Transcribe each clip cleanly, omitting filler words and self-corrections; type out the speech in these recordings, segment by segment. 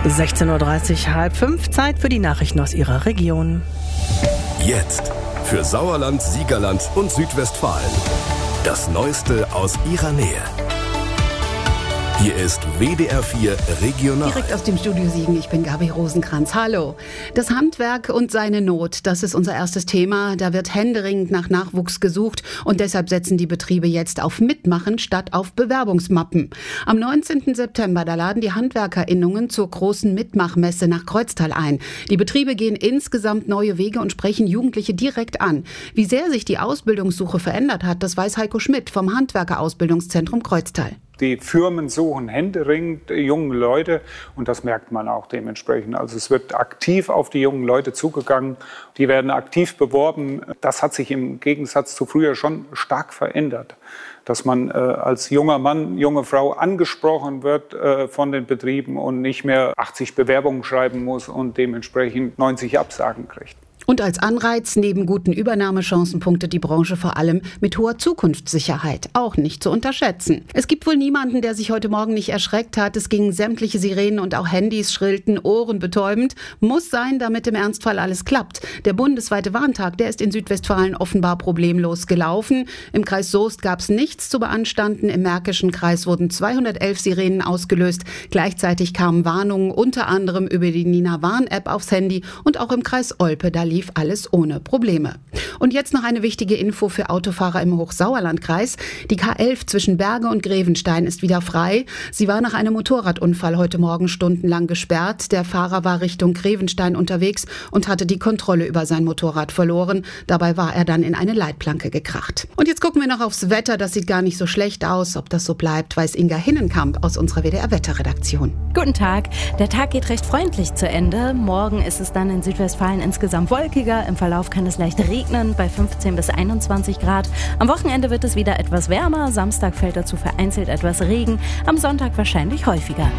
16.30 Uhr, halb fünf, Zeit für die Nachrichten aus Ihrer Region. Jetzt für Sauerland, Siegerland und Südwestfalen. Das Neueste aus Ihrer Nähe. Hier ist WDR 4 Regional. Direkt aus dem Studio Siegen, ich bin Gabi Rosenkranz. Hallo. Das Handwerk und seine Not, das ist unser erstes Thema. Da wird händeringend nach Nachwuchs gesucht und deshalb setzen die Betriebe jetzt auf Mitmachen statt auf Bewerbungsmappen. Am 19. September, da laden die HandwerkerInnungen zur großen Mitmachmesse nach Kreuztal ein. Die Betriebe gehen insgesamt neue Wege und sprechen Jugendliche direkt an. Wie sehr sich die Ausbildungssuche verändert hat, das weiß Heiko Schmidt vom Handwerkerausbildungszentrum Kreuztal. Die Firmen suchen händeringend junge Leute und das merkt man auch dementsprechend. Also es wird aktiv auf die jungen Leute zugegangen, die werden aktiv beworben. Das hat sich im Gegensatz zu früher schon stark verändert, dass man als junger Mann, junge Frau angesprochen wird von den Betrieben und nicht mehr 80 Bewerbungen schreiben muss und dementsprechend 90 Absagen kriegt. Und als Anreiz neben guten Übernahmechancen punktet die Branche vor allem mit hoher Zukunftssicherheit. Auch nicht zu unterschätzen. Es gibt wohl niemanden, der sich heute Morgen nicht erschreckt hat. Es gingen sämtliche Sirenen und auch Handys schrillten, ohrenbetäubend. Muss sein, damit im Ernstfall alles klappt. Der bundesweite Warntag, der ist in Südwestfalen offenbar problemlos gelaufen. Im Kreis Soest gab es nichts zu beanstanden. Im Märkischen Kreis wurden 211 Sirenen ausgelöst. Gleichzeitig kamen Warnungen unter anderem über die Nina-Warn-App aufs Handy. Und auch im Kreis Olpe, da lief alles ohne Probleme. Und jetzt noch eine wichtige Info für Autofahrer im Hochsauerlandkreis. Die K11 zwischen Berge und Grevenstein ist wieder frei. Sie war nach einem Motorradunfall heute Morgen stundenlang gesperrt. Der Fahrer war Richtung Grevenstein unterwegs und hatte die Kontrolle über sein Motorrad verloren. Dabei war er dann in eine Leitplanke gekracht. Und jetzt gucken wir noch aufs Wetter. Das sieht gar nicht so schlecht aus. Ob das so bleibt, weiß Inga Hinnenkamp aus unserer WDR-Wetterredaktion. Guten Tag. Der Tag geht recht freundlich zu Ende. Morgen ist es dann in Südwestfalen insgesamt wolkiger. Im Verlauf kann es leicht regnen bei 15 bis 21 Grad. Am Wochenende wird es wieder etwas wärmer. Samstag fällt dazu vereinzelt etwas Regen. Am Sonntag wahrscheinlich häufiger.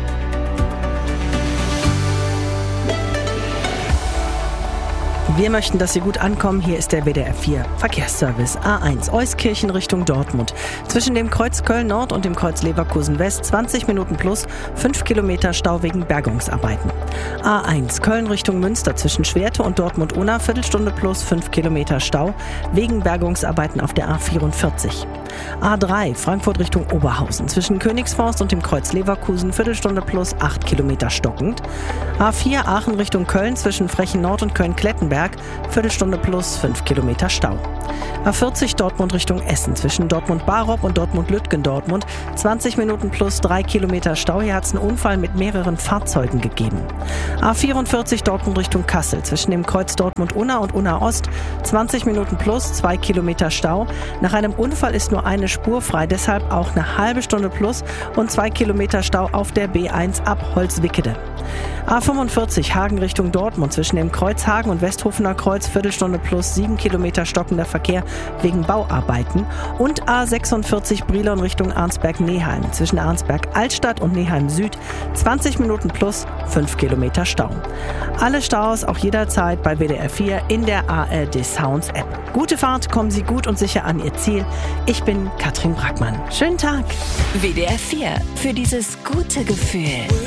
Wir möchten, dass Sie gut ankommen. Hier ist der WDR 4 Verkehrsservice. A1 Euskirchen Richtung Dortmund. Zwischen dem Kreuz Köln Nord und dem Kreuz Leverkusen West 20 Minuten plus 5 Kilometer Stau wegen Bergungsarbeiten. A1 Köln Richtung Münster zwischen Schwerte und Dortmund-Unna Viertelstunde plus 5 Kilometer Stau wegen Bergungsarbeiten auf der A44. A3 Frankfurt Richtung Oberhausen zwischen Königsforst und dem Kreuz Leverkusen Viertelstunde plus 8 Kilometer stockend. A4 Aachen Richtung Köln zwischen Frechen Nord und Köln-Klettenberg Viertelstunde plus 5 Kilometer Stau. A40 Dortmund Richtung Essen zwischen Dortmund-Barop und Dortmund-Lütgendortmund 20 Minuten plus 3 Kilometer Stau. Hier hat es einen Unfall mit mehreren Fahrzeugen gegeben. A44 Dortmund Richtung Kassel zwischen dem Kreuz Dortmund-Unna und Unna-Ost 20 Minuten plus 2 Kilometer Stau. Nach einem Unfall ist nur eine Spur frei, deshalb auch eine halbe Stunde plus und 2 Kilometer Stau auf der B1 ab Holzwickede. A45 Hagen Richtung Dortmund zwischen dem Kreuz Hagen und Westhofener Kreuz Viertelstunde plus 7 Kilometer stockender Verkehr wegen Bauarbeiten und A46 Brilon Richtung Arnsberg-Neheim zwischen Arnsberg-Altstadt und Neheim-Süd 20 Minuten plus 5 Kilometer Stau. Alle Staus auch jederzeit bei WDR 4 in der ARD Sounds App. Gute Fahrt, kommen Sie gut und sicher an Ihr Ziel. Ich bin Katrin Brackmann. Schönen Tag. WDR 4 für dieses gute Gefühl.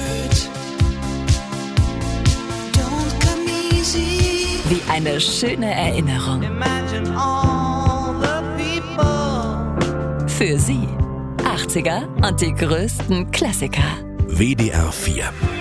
Wie eine schöne Erinnerung. Für Sie 80er und die größten Klassiker. WDR 4